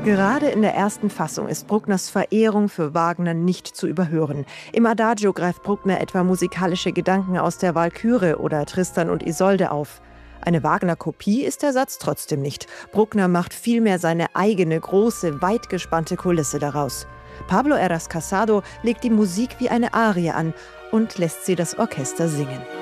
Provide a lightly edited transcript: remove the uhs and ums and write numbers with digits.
Gerade in der ersten Fassung ist Bruckners Verehrung für Wagner nicht zu überhören. Im Adagio greift Bruckner etwa musikalische Gedanken aus der Walküre oder Tristan und Isolde auf. Eine Wagner-Kopie ist der Satz trotzdem nicht. Bruckner macht vielmehr seine eigene, große, weit gespannte Kulisse daraus. Pablo Heras Casado legt die Musik wie eine Arie an und lässt sie das Orchester singen.